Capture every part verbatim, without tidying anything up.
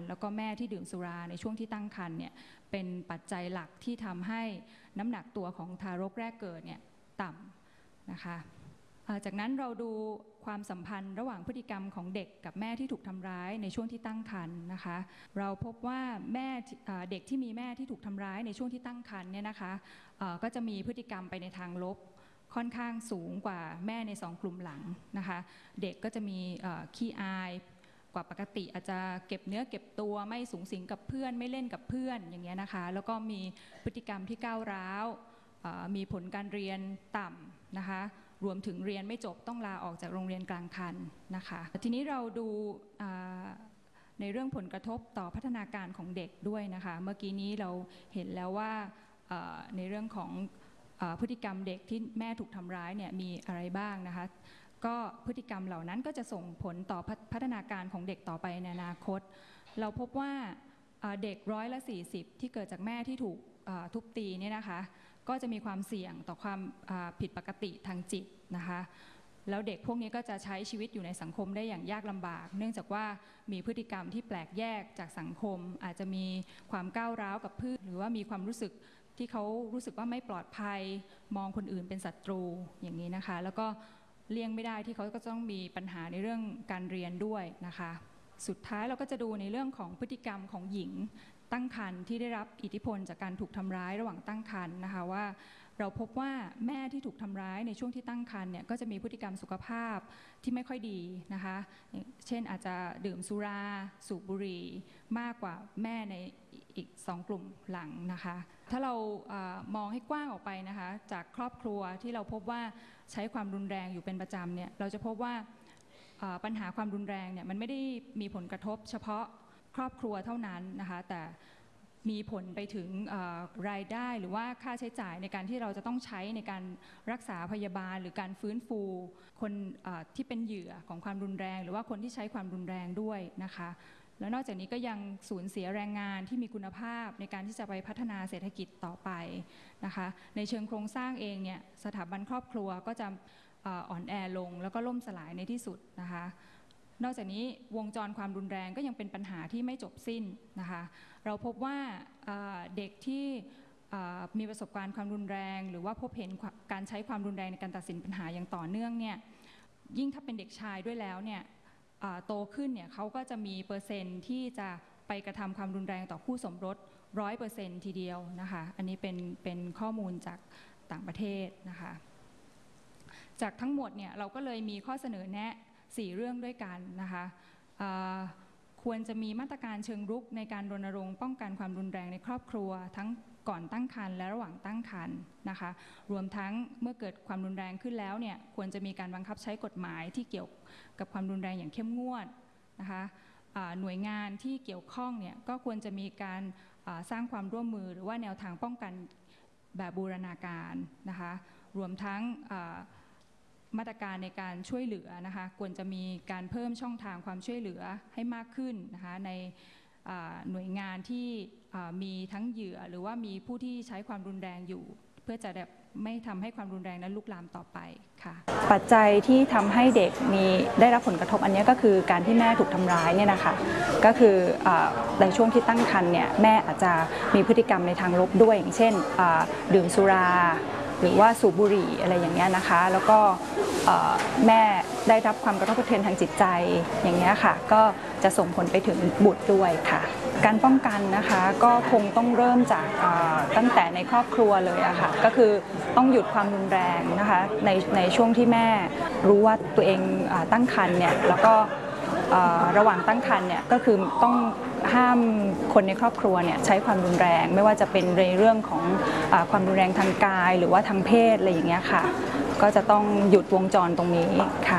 แล้วก็แม่ที่ดื่มสุราในช่วงที่ตั้งครรภ์เนี่ยเป็นปัจจัยหลักที่ทำให้น้ำหนักตัวของทารกแรกเกิดเนี่ยต่ำนะคะจากนั้นเราดูความสัมพันธ์ระหว่างพฤติกรรมของเด็กกับแม่ที่ถูกทำร้ายในช่วงที่ตั้งครรภ์นะคะเราพบว่าแม่เด็กที่มีแม่ที่ถูกทำร้ายในช่วงที่ตั้งครรภ์เนี่ยนะคะก็จะมีพฤติกรรมไปในทางลบค่อนข้างสูงกว่าแม่ในสองกลุ่มหลังนะคะเด็กก็จะมีขี้อายกว่าปกติอาจจะเก็บเนื้อเก็บตัวไม่สูงสิงกับเพื่อนไม่เล่นกับเพื่อนอย่างเงี้ยนะคะแล้วก็มีพฤติกรรมที่ก้าวร้าวมีผลการเรียนต่ำนะคะรวมถึงเรียนไม่จบต้องลาออกจากโรงเรียนกลางคันนะคะทีนี้เราดูในเรื่องผลกระทบต่อพัฒนาการของเด็กด้วยนะคะเมื่อกี้นี้เราเห็นแล้วว่าในเรื่องของพฤติกรรมเด็กที่แม่ถูกทำร้ายเนี่ยมีอะไรบ้างนะคะก็พฤติกรรมเหล่านั้นก็จะส่งผลต่อพัฒนาการของเด็กต่อไปในอนาคตเราพบว่าเด็กร้อยละสี่สิบที่เกิดจากแม่ที่ถูกทุบตีเนี่ยนะคะก็จะมีความเสี่ยงต่อความผิดปกติทางจิตนะคะแล้วเด็กพวกนี้ก็จะใช้ชีวิตอยู่ในสังคมได้อย่างยากลำบากเนื่องจากว่ามีพฤติกรรมที่แปลกแยกจากสังคมอาจจะมีความก้าวร้าวกับเพื่อนหรือว่ามีความรู้สึกที่เขารู้สึกว่าไม่ปลอดภัยมองคนอื่นเป็นศัตรูอย่างนี้นะคะแล้วก็เลี่ยงไม่ได้ที่เขาก็ต้องมีปัญหาในเรื่องการเรียนด้วยนะคะสุดท้ายเราก็จะดูในเรื่องของพฤติกรรมของหญิงตั้งครรภ์ที่ได้รับอิทธิพลจากการถูกทำร้ายระหว่างตั้งครรภ์นะคะว่าเราพบว่าแม่ที่ถูกทำร้ายในช่วงที่ตั้งครรภ์เนี่ยก็จะมีพฤติกรรมสุขภาพที่ไม่ค่อยดีนะคะเช่นอาจจะดื่มสุราสูบบุหรี่มากกว่าแม่ในอีกสองกลุ่มหลังนะคะถ้าเรามองให้กว้างออกไปนะคะจากครอบครัวที่เราพบว่าใช้ความรุนแรงอยู่เป็นประจำเนี่ยเราจะพบว่าปัญหาความรุนแรงเนี่ยมันไม่ได้มีผลกระทบเฉพาะครอบครัวเท่านั้นนะคะแต่มีผลไปถึงรายได้หรือว่าค่าใช้จ่ายในการที่เราจะต้องใช้ในการรักษาพยาบาลหรือการฟื้นฟูคนที่เป็นเหยื่อของความรุนแรงหรือว่าคนที่ใช้ความรุนแรงด้วยนะคะแล้วนอกจากนี้ก็ยังสูญเสียแรงงานที่มีคุณภาพในการที่จะไปพัฒนาเศรษฐกิจต่อไปนะคะในเชิงโครงสร้างเองเนี่ยสถาบันครอบครัวก็จะอ่อนแอลงแล้วก็ล่มสลายในที่สุดนะคะนอกจากนี้วงจรความรุนแรงก็ยังเป็นปัญหาที่ไม่จบสิ้นนะคะเราพบว่าเด็กที่มีประสบการณ์ความรุนแรงหรือว่าพบเห็นการใช้ความรุนแรงในการตัดสินปัญหาอย่างต่อเนื่องเนี่ยยิ่งถ้าเป็นเด็กชายด้วยแล้วเนี่ยโตขึ้นเนี่ยเขาก็จะมีเปอร์เซ็นต์ที่จะไปกระทำความรุนแรงต่อคู่สมรสร้อยเปอร์เซ็นต์ทีเดียวนะคะอันนี้เป็นเป็นข้อมูลจากต่างประเทศนะคะจากทั้งหมดเนี่ยเราก็เลยมีข้อเสนอแนะสี่เรื่องด้วยกันนะคะควรจะมีมาตรการเชิงรุกในการรณรงค์ป้องกันความรุนแรงในครอบครัวทั้งก่อนตั้งครรภ์และระหว่างตั้งครรภ์นะคะรวมทั้งเมื่อเกิดความรุนแรงขึ้นแล้วเนี่ยควรจะมีการบังคับใช้กฎหมายที่เกี่ยวกับความรุนแรงอย่างเข้มงวดนะคะหน่วยงานที่เกี่ยวข้องเนี่ยก็ควรจะมีการสร้างความร่วมมือหรือว่าแนวทางป้องกันแบบบูรณาการนะคะรวมทั้งมาตรการในการช่วยเหลือนะคะควรจะมีการเพิ่มช่องทางความช่วยเหลือให้มากขึ้นนะคะในหน่วยงานที่มีทั้งเหยื่อหรือว่ามีผู้ที่ใช้ความรุนแรงอยู่เพื่อจะไม่ทำให้ความรุนแรงนั้นลุกลามต่อไปค่ะปัจจัยที่ทำให้เด็กมีได้รับผลกระทบอันนี้ก็คือการที่แม่ถูกทำร้ายเนี่ยนะคะก็คือในช่วงที่ตั้งครรภ์เนี่ยแม่อาจจะมีพฤติกรรมในทางลบด้วยอย่างเช่นดื่มสุราหรือว่าสูบบุหรี่อะไรอย่างเงี้ยนะคะแล้วก็แม่ได้รับความกระทบกระเทือนทางจิตใจอย่างเงี้ยค่ะก็จะส่งผลไปถึงบุตรด้วยค่ะการป้องกันนะคะก็คงต้องเริ่มจากตั้งแต่ในครอบครัวเลยอะค่ะก็คือต้องหยุดความรุนแรงนะคะในในช่วงที่แม่รู้ว่าตัวเองตั้งครรภ์เนี่ยแล้วก็ระหว่างตั้งครรภ์เนี่ยก็คือต้องห้ามคนในครอบครัวเนี่ยใช้ความรุนแรงไม่ว่าจะเป็นในเรื่องของความรุนแรงทางกายหรือว่าทางเพศอะไรอย่างเงี้ยค่ะก็จะต้องหยุดวงจรตรงนี้ค่ะ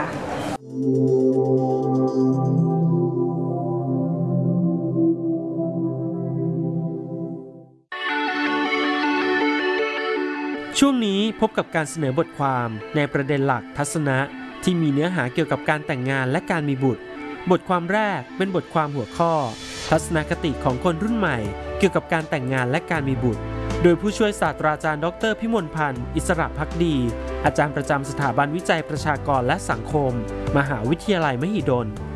ช่วงนี้พบกับการเสนอบทความในประเด็นหลักทัศนะที่มีเนื้อหาเกี่ยวกับการแต่งงานและการมีบุตรบทความแรกเป็นบทความหัวข้อทัศนคติของคนรุ่นใหม่เกี่ยวกับการแต่งงานและการมีบุตรโดยผู้ช่วยศาสตราจารย์ดรพิมลพันธ์อิสระภักดีอาจารย์ประจำสถาบันวิจัยประชากรและสังคมมหาวิทยาลัยมหิดล